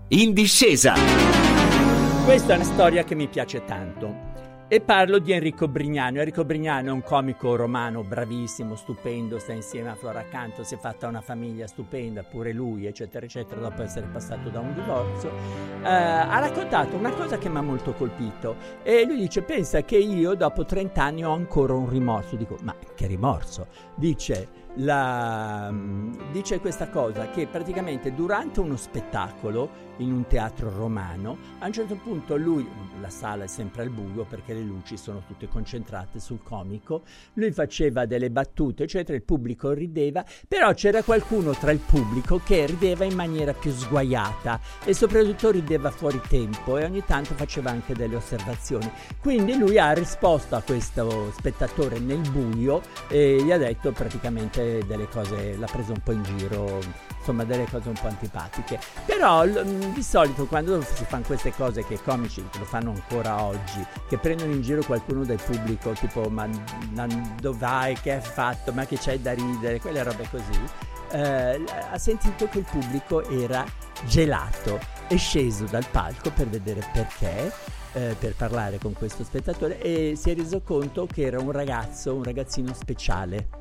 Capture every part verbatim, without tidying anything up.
In discesa. Questa è una storia che mi piace tanto e parlo di Enrico Brignano. Enrico Brignano è un comico romano bravissimo, stupendo, sta insieme a Flora Accanto, si è fatta una famiglia stupenda, pure lui, eccetera, eccetera, dopo essere passato da un divorzio. Eh, ha raccontato una cosa che mi ha molto colpito e lui dice: pensa che io dopo trenta anni ho ancora un rimorso. Dico: ma che rimorso? Dice... La, dice questa cosa, che praticamente durante uno spettacolo in un teatro romano, a un certo punto lui, la sala è sempre al buio perché le luci sono tutte concentrate sul comico, lui faceva delle battute eccetera, il pubblico rideva, però c'era qualcuno tra il pubblico che rideva in maniera più sguaiata e soprattutto rideva fuori tempo e ogni tanto faceva anche delle osservazioni. Quindi lui ha risposto a questo spettatore nel buio e gli ha detto praticamente delle cose, l'ha preso un po' in giro, insomma delle cose un po' antipatiche. Però l- di solito quando si fanno queste cose, che i comici lo fanno ancora oggi, che prendono in giro qualcuno del pubblico, tipo ma, ma dove vai, che hai fatto, ma che c'hai da ridere, quelle robe così, eh, ha sentito che il pubblico era gelato, è sceso dal palco per vedere perché, eh, per parlare con questo spettatore, e si è reso conto che era un ragazzo, un ragazzino speciale.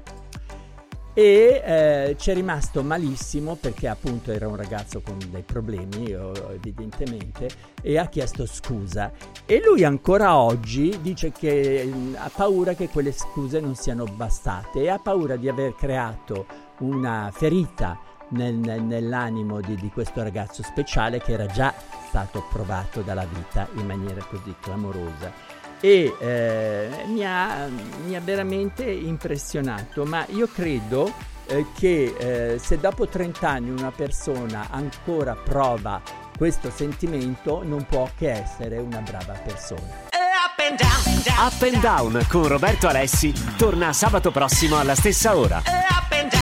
E eh, ci è rimasto malissimo perché appunto era un ragazzo con dei problemi evidentemente, e ha chiesto scusa, e lui ancora oggi dice che mh, ha paura che quelle scuse non siano bastate e ha paura di aver creato una ferita nel, nel, nell'animo di, di questo ragazzo speciale, che era già stato provato dalla vita in maniera così clamorosa. E eh, mi, ha, mi ha veramente impressionato, ma io credo eh, che eh, se dopo trenta anni una persona ancora prova questo sentimento, non può che essere una brava persona. Up and down, Up and Down con Roberto Alessi torna sabato prossimo alla stessa ora.